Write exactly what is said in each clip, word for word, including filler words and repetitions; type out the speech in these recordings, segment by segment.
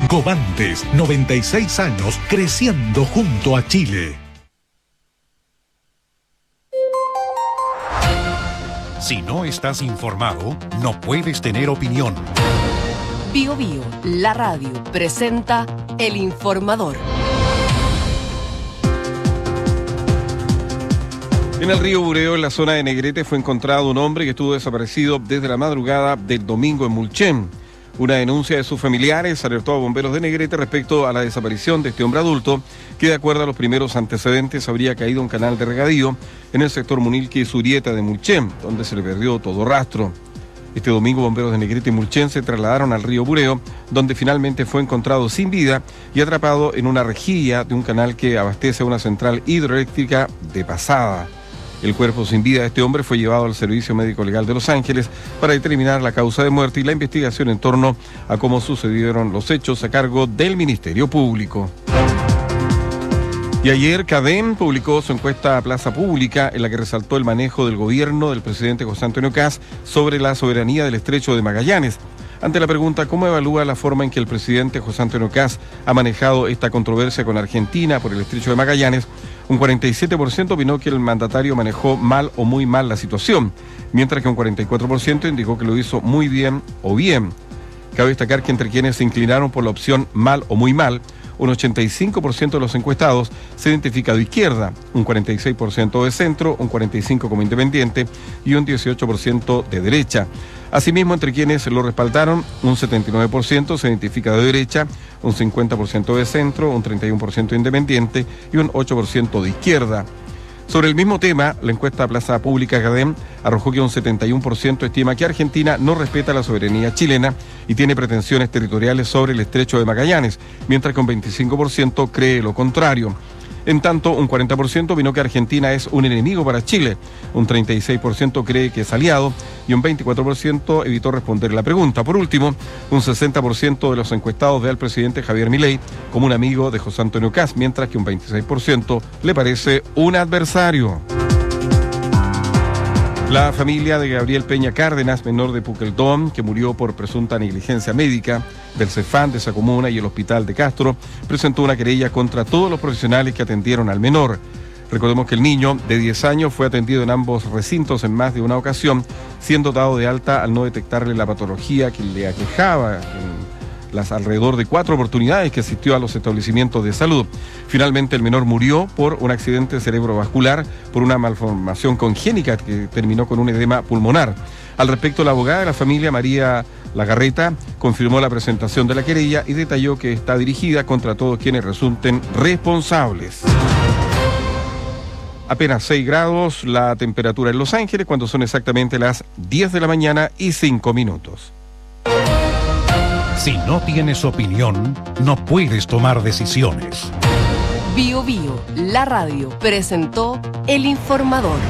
Gomantes, noventa y seis años, creciendo junto a Chile. Si no estás informado, no puedes tener opinión. Bio Bio, la radio, presenta El Informador. En el río Bureo, en la zona de Negrete, fue encontrado un hombre que estuvo desaparecido desde la madrugada del domingo en Mulchen. Una denuncia de sus familiares alertó a bomberos de Negrete respecto a la desaparición de este hombre adulto, que de acuerdo a los primeros antecedentes habría caído a un canal de regadío en el sector Munilque y Surieta de Mulchen, donde se le perdió todo rastro. Este domingo, bomberos de Negrete y Mulchen se trasladaron al río Bureo, donde finalmente fue encontrado sin vida y atrapado en una rejilla de un canal que abastece a una central hidroeléctrica de Pasada. El cuerpo sin vida de este hombre fue llevado al Servicio Médico Legal de Los Ángeles para determinar la causa de muerte y la investigación en torno a cómo sucedieron los hechos a cargo del Ministerio Público. Y ayer Cadem publicó su encuesta a Plaza Pública, en la que resaltó el manejo del gobierno del presidente José Antonio Kast sobre la soberanía del Estrecho de Magallanes. Ante la pregunta ¿cómo evalúa la forma en que el presidente José Antonio Kast ha manejado esta controversia con Argentina por el Estrecho de Magallanes?, un cuarenta y siete por ciento opinó que el mandatario manejó mal o muy mal la situación, mientras que un cuarenta y cuatro por ciento indicó que lo hizo muy bien o bien. Cabe destacar que entre quienes se inclinaron por la opción mal o muy mal, un ochenta y cinco por ciento de los encuestados se identifica de izquierda, un cuarenta y seis por ciento de centro, un cuarenta y cinco por ciento como independiente y un dieciocho por ciento de derecha. Asimismo, entre quienes lo respaldaron, un setenta y nueve por ciento se identifica de derecha, un cincuenta por ciento de centro, un treinta y uno por ciento independiente y un ocho por ciento de izquierda. Sobre el mismo tema, la encuesta Plaza Pública Cadem arrojó que un setenta y uno por ciento estima que Argentina no respeta la soberanía chilena y tiene pretensiones territoriales sobre el Estrecho de Magallanes, mientras que un veinticinco por ciento cree lo contrario. En tanto, un cuarenta por ciento opinó que Argentina es un enemigo para Chile, un treinta y seis por ciento cree que es aliado y un veinticuatro por ciento evitó responder la pregunta. Por último, un sesenta por ciento de los encuestados ve al presidente Javier Milei como un amigo de José Antonio Kast, mientras que un veintiséis por ciento le parece un adversario. La familia de Gabriel Peña Cárdenas, menor de Puqueldón, que murió por presunta negligencia médica del Cefam de esa comuna y el hospital de Castro, presentó una querella contra todos los profesionales que atendieron al menor. Recordemos que el niño de diez años fue atendido en ambos recintos en más de una ocasión, siendo dado de alta al no detectarle la patología que le aquejaba en las alrededor de cuatro oportunidades que asistió a los establecimientos de salud. Finalmente el menor murió por un accidente cerebrovascular por una malformación congénita que terminó con un edema pulmonar. Al respecto, la abogada de la familia, María Lagarreta, confirmó la presentación de la querella y detalló que está dirigida contra todos quienes resulten responsables. Apenas seis grados la temperatura en Los Ángeles cuando son exactamente las diez de la mañana y cinco minutos. Si no tienes opinión, no puedes tomar decisiones. Bio Bio, la radio, presentó El Informador.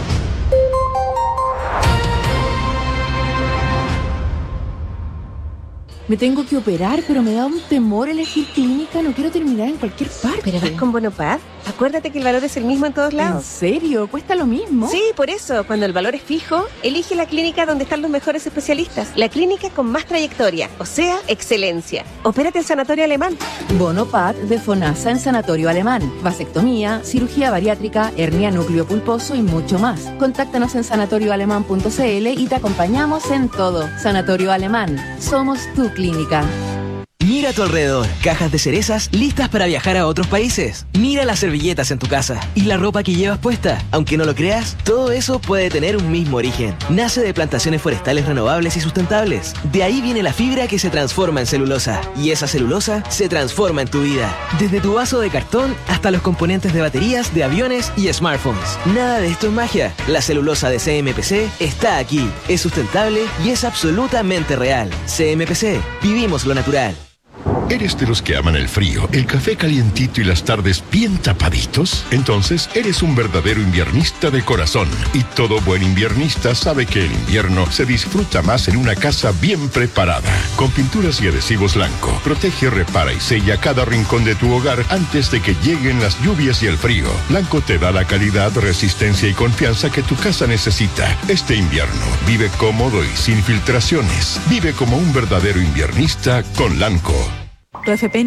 Me tengo que operar, pero me da un temor elegir clínica. No quiero terminar en cualquier parte. ¿Pero vas con Bonopad? Acuérdate que el valor es el mismo en todos lados. ¿En serio? ¿Cuesta lo mismo? Sí, por eso. Cuando el valor es fijo, elige la clínica donde están los mejores especialistas. La clínica con más trayectoria, o sea, excelencia. Opérate en Sanatorio Alemán. Bonopad de FONASA en Sanatorio Alemán. Vasectomía, cirugía bariátrica, hernia núcleo pulposo y mucho más. Contáctanos en sanatorio alemán punto c l y te acompañamos en todo. Sanatorio Alemán. Somos tu clínica. Mira a tu alrededor, cajas de cerezas listas para viajar a otros países. Mira las servilletas en tu casa y la ropa que llevas puesta. Aunque no lo creas, todo eso puede tener un mismo origen. Nace de plantaciones forestales renovables y sustentables. De ahí viene la fibra que se transforma en celulosa. Y esa celulosa se transforma en tu vida. Desde tu vaso de cartón hasta los componentes de baterías, de aviones y smartphones. Nada de esto es magia. La celulosa de C M P C está aquí. Es sustentable y es absolutamente real. C M P C. Vivimos lo natural. ¿Eres de los que aman el frío, el café calientito y las tardes bien tapaditos? Entonces eres un verdadero inviernista de corazón. Y todo buen inviernista sabe que el invierno se disfruta más en una casa bien preparada. Con pinturas y adhesivos Lanco, protege, repara y sella cada rincón de tu hogar antes de que lleguen las lluvias y el frío. Lanco te da la calidad, resistencia y confianza que tu casa necesita. Este invierno, vive cómodo y sin filtraciones. Vive como un verdadero inviernista con Lanco. Tu F P